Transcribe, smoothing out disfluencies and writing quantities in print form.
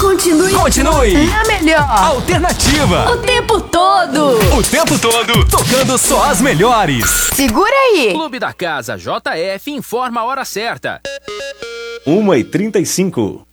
Continue. É a melhor. Alternativa. O tempo todo. O tempo todo, tocando só as melhores. Segura aí. Clube da Casa JF informa a hora certa. 1h35.